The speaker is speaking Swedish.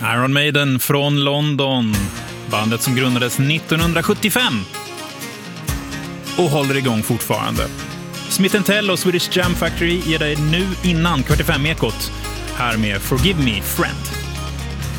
Iron Maiden från London. Bandet som grundades 1975 och håller igång fortfarande. Smith & Tell och Swedish Jam Factory ger dig nu innan 45-ekot. Här med Forgive Me, Friend.